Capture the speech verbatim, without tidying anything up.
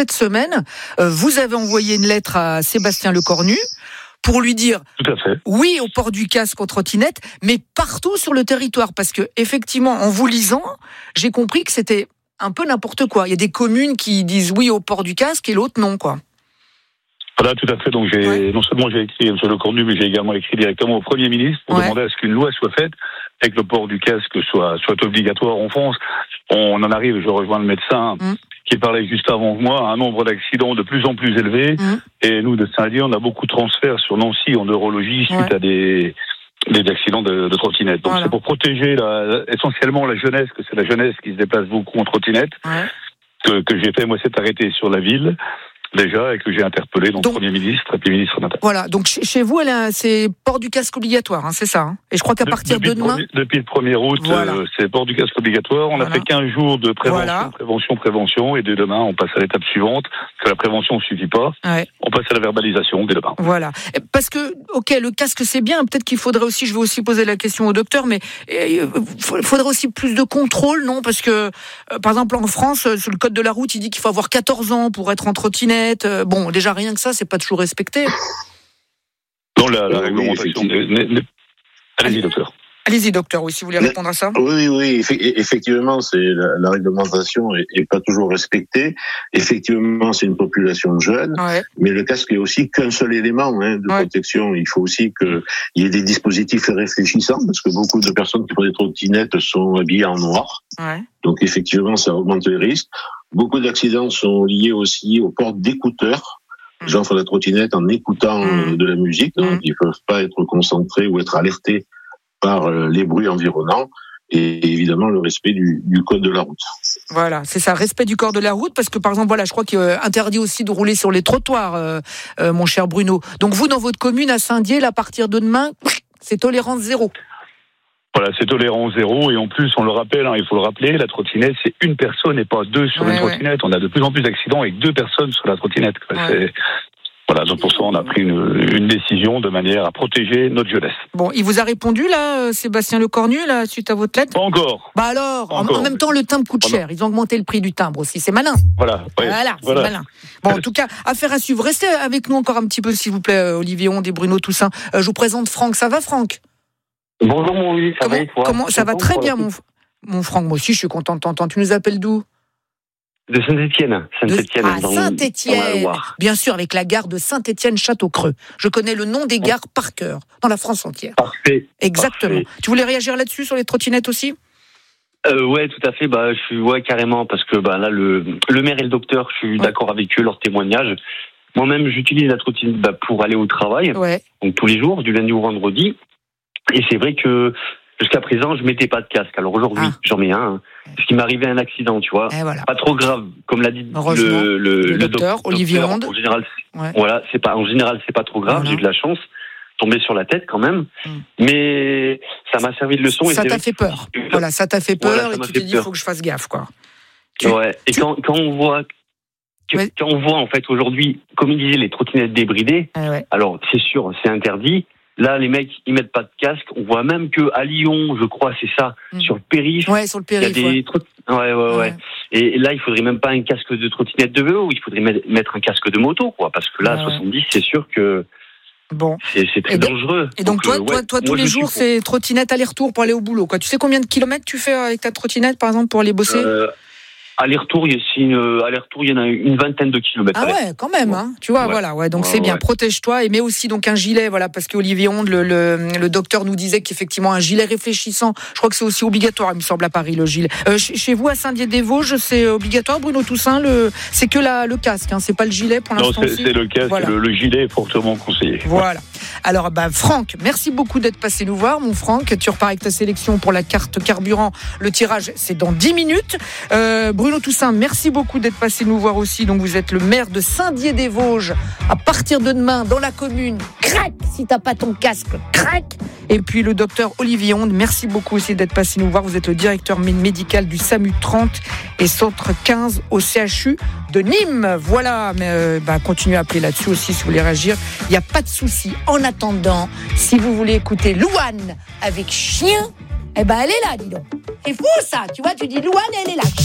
cette semaine, euh, vous avez envoyé une lettre à Sébastien Lecornu pour lui dire Tout à fait. oui au port du casque aux trottinettes, mais partout sur le territoire. Parce que, effectivement, en vous lisant, j'ai compris que c'était un peu n'importe quoi. Il y a des communes qui disent oui au port du casque et l'autre non, quoi. Voilà, tout à fait. Donc, j'ai, ouais. non seulement j'ai écrit à M. Lecornu, mais j'ai également écrit directement au Premier ministre pour ouais. demander à ce qu'une loi soit faite et que le port du casque soit, soit obligatoire en France. On en arrive, je rejoins le médecin mmh. qui parlait juste avant moi, un nombre d'accidents de plus en plus élevé. Mmh. Et nous, de Saint-Dié, on a beaucoup de transferts sur Nancy en neurologie suite ouais. à des, des accidents de, de trottinettes. Donc, voilà. c'est pour protéger la, essentiellement la jeunesse, que c'est la jeunesse qui se déplace beaucoup en trottinette, ouais. que, que j'ai fait, moi, cet arrêté sur la ville. Déjà, et que j'ai interpellé donc, donc le Premier ministre et puis le ministre de l'Intérieur. Voilà, donc chez vous, elle a, c'est port du casque obligatoire, hein, c'est ça hein. Et je crois qu'à de, partir de demain... Premier, depuis le premier août, voilà. euh, c'est port du casque obligatoire. On voilà. a fait quinze jours de prévention, voilà. prévention, prévention, et dès demain, on passe à l'étape suivante, que la prévention ne suffit pas. Ouais. On passe à la verbalisation dès demain. Voilà. Parce que, ok, le casque, c'est bien, peut-être qu'il faudrait aussi, je vais aussi poser la question au docteur, mais il faudrait aussi plus de contrôle, non? Parce que, euh, par exemple, en France, sur le code de la route, il dit qu'il faut avoir quatorze ans pour être en trottinette. Euh, bon, déjà, rien que ça, c'est pas toujours respecté. Non, la, la réglementation n'est, n'est, n'est... Allez-y, docteur. Allez-y, docteur, oui, si vous voulez répondre à ça. Oui, oui, effectivement, c'est la, la réglementation est, est pas toujours respectée. Effectivement, c'est une population jeune, ouais. mais le casque est aussi qu'un seul élément hein, de ouais. protection. Il faut aussi qu'il y ait des dispositifs réfléchissants, parce que beaucoup de personnes qui font des trottinettes sont habillées en noir. Ouais. Donc, effectivement, ça augmente les risques. Beaucoup d'accidents sont liés aussi au port d'écouteurs. Les gens font la trottinette en écoutant mmh. de la musique, donc mmh. ils ne peuvent pas être concentrés ou être alertés par les bruits environnants. Et évidemment, le respect du, du code de la route. Voilà, c'est ça, respect du code de la route, parce que par exemple, voilà, je crois qu'il est interdit aussi de rouler sur les trottoirs, euh, euh, mon cher Bruno. Donc vous, dans votre commune à Saint-Dié, à partir de demain, c'est tolérance zéro. Voilà, c'est tolérance zéro, et en plus, on le rappelle, hein, il faut le rappeler, la trottinette, c'est une personne et pas deux sur ouais, une trottinette. Ouais. On a de plus en plus d'accidents avec deux personnes sur la trottinette. Ouais. C'est... Voilà, donc pour ça, on a pris une, une décision de manière à protéger notre jeunesse. Bon, il vous a répondu, là, Sébastien Lecornu, là, suite à votre lettre ? Pas encore. Bah alors, en, en même temps, le timbre coûte voilà. cher. Ils ont augmenté le prix du timbre aussi. C'est malin. Voilà. Ouais, voilà, c'est voilà. malin. Bon, en tout cas, affaire à suivre. Restez avec nous encore un petit peu, s'il vous plaît, Olivier Onde et Bruno Toussaint. Euh, je vous présente Franck. Ça va, Franck ? Bonjour, mon Olivier. Ça comment, va et toi ? comment, Ça va très bien, mon, mon Franck. Moi aussi, je suis content de t'entendre. Tu nous appelles d'où ? De Saint-Étienne. Saint-Étienne. Ah, Saint-Étienne. Bien sûr, avec la gare de Saint-Étienne-Château-Creux. Je connais le nom des gares par cœur, dans la France entière. Parfait. Exactement. Parfait. Tu voulais réagir là-dessus, sur les trottinettes aussi ? euh, Ouais, tout à fait. Bah, je suis, ouais, carrément, parce que bah, là, le, le maire et le docteur, je suis ouais. d'accord avec eux, leur témoignage. Moi-même, j'utilise la trottinette bah, pour aller au travail, ouais. donc tous les jours, du lundi au vendredi. Et c'est vrai que jusqu'à présent, je mettais pas de casque. Alors aujourd'hui, ah. j'en mets un. Parce qu'il m'est arrivé un accident, tu vois. Voilà. Pas trop grave, comme l'a dit le, le, le, le docteur, docteur Olivier Onde. En général, ouais. voilà, c'est pas, en général, c'est pas trop grave. Voilà. J'ai eu de la chance, tombé sur la tête quand même. Mm. Mais ça m'a servi de leçon. Ça et t'a fait peur. Que... Voilà, ça t'a fait peur voilà, et tu t'es dit, il faut que je fasse gaffe, quoi. Tu... Ouais. Et tu... quand, quand on voit, que, ouais. quand on voit en fait aujourd'hui, comme il disait, les trottinettes débridées. Ah ouais. Alors c'est sûr, c'est interdit. Là, les mecs, ils mettent pas de casque. On voit même que à Lyon, je crois, c'est ça, mmh. sur le périph'. Ouais, sur le périph'. Il y a des trot... ouais, ouais, ouais, ouais. Et là, il faudrait même pas un casque de trottinette de vélo. Il faudrait mettre un casque de moto, quoi. Parce que là, ouais. soixante-dix, c'est sûr que bon. c'est, c'est très et De... dangereux. Et donc, donc toi, euh, toi, ouais, toi, tous les jours, c'est trottinette aller-retour pour aller au boulot, quoi. Tu sais combien de kilomètres tu fais avec ta trottinette, par exemple, pour aller bosser ? euh... Aller-retour, il y a une, aller-retour, il y en a une vingtaine de kilomètres. Ah ouais, quand même, hein. Tu vois, ouais. voilà, ouais. Donc ouais, c'est bien. Ouais. Protège-toi et mets aussi donc un gilet, voilà, parce qu'Olivier Onde, le, le, le docteur nous disait qu'effectivement un gilet réfléchissant. Je crois que c'est aussi obligatoire, il me semble à Paris le gilet. Euh, chez vous à Saint-Dié-des-Vosges, c'est obligatoire, Bruno Toussaint. Le, c'est que la, le casque, hein, c'est pas le gilet pour l'instant. Non, c'est, c'est le casque. Voilà. Le, le gilet est fortement conseillé. Voilà. Alors, bah, Franck, merci beaucoup d'être passé nous voir, mon Franck. Tu repars avec ta sélection pour la carte carburant. Le tirage, c'est dans dix minutes. Euh, Bruno Toussaint, merci beaucoup d'être passé nous voir aussi. Donc, vous êtes le maire de Saint-Dié-des-Vosges. À partir de demain, dans la commune, crac, si t'as pas ton casque, crac. Et puis, le docteur Olivier Onde, merci beaucoup aussi d'être passé nous voir. Vous êtes le directeur médical du SAMU trente et centre quinze au C H U de Nîmes. Voilà, mais euh, bah, continuez à appeler là-dessus aussi si vous voulez réagir. Il n'y a pas de souci. En attendant, si vous voulez écouter Louane avec Chien, eh ben elle est là, dis donc. C'est fou ça, tu vois, tu dis Louane, elle est là.